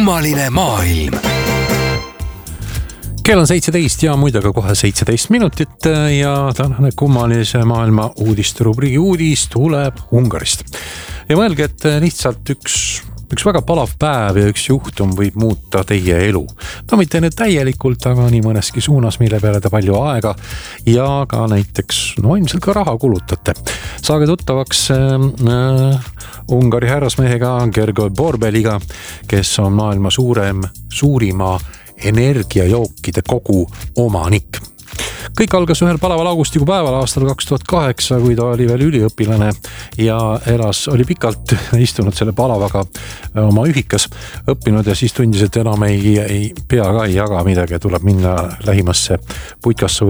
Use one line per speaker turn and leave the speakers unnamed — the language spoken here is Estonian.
kummaline maailm. Kell on 17 ja muide ka kohe 17 minutit ja tänane kummalise maailma uudiste rubriigi uudis tuleb Ungarist. Ja mõelge, et lihtsalt üks väga palav päev ja üks juhtum võib muuta teie elu. No mitte nüüd täielikult, aga nii mõneski suunas, mille peale te palju aega ja ka näiteks ilmselt ka raha kulutate. Saage tuttavaks Ungari härrasmehega Gergely Borbeliga, kes on maailma suurima energiajookide kogu omanik. Kõik algas ühel palaval augustikuu päeval aastal 2008, kui ta oli veel üliõpilane ja oli pikalt istunud selle palavaga oma ühikas õppinud ja siis tundis, et enam ei pea ka ei jaga midagi ja tuleb minna lähimasse puitkasse